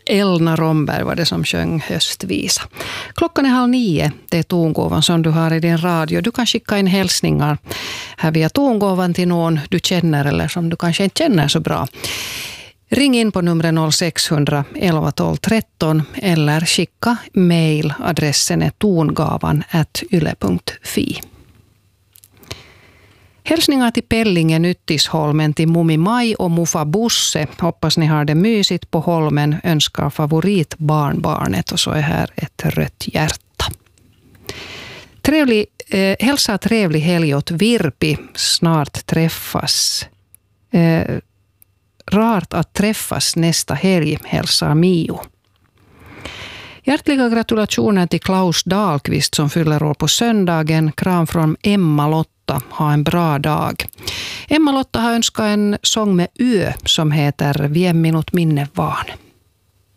Elna Romberg var det som sjöng höstvisa. Klockan är 8:30. Det är tongåvan som du har i din radio. Du kan skicka in hälsningar här via tongåvan till någon du känner eller som du kanske inte känner så bra. Ring in på numret 0600 11 12 13 eller skicka mejl. Adressen är tongavan@yle.fi. Hälsningar till Pellinge, Nyttisholmen, till Mummi Maj och Muffa Busse. Hoppas ni har det mysigt på holmen. Önskar favoritbarnbarnet och så är här ett rött hjärta. Hälsa trevlig helg åt Virpi. Snart träffas. Rart att träffas nästa helg, hälsar Mio. Hjärtliga gratulationer till Klaus Dahlqvist som fyller år på söndagen. Kram från Emma-Lotta. Ha en bra dag. Emma-Lotta har önskat en sång med Ö som heter Vien minut minne vaan.